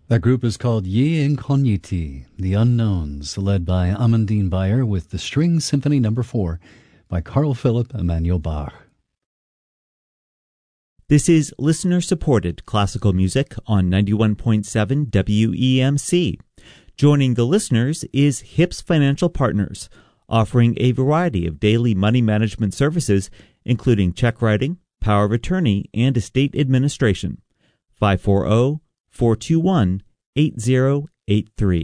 That group is called Ye Incogniti, The Unknowns, led by Amandine Bayer with the String Symphony No. 4 by Carl Philipp Emanuel Bach. This is listener-supported classical music on 91.7 WEMC. Joining the listeners is HIPS Financial Partners, offering a variety of daily money management services, including check writing, power of attorney, and estate administration. 540-421-8083.